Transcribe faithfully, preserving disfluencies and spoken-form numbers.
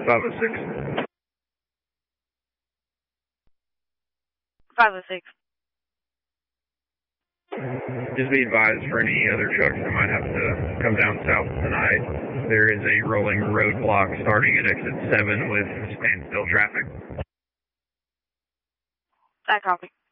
five oh six. five oh six. Just be advised for any other trucks that might have to come down south tonight. There is a rolling roadblock starting at exit seven with standstill traffic. I copy.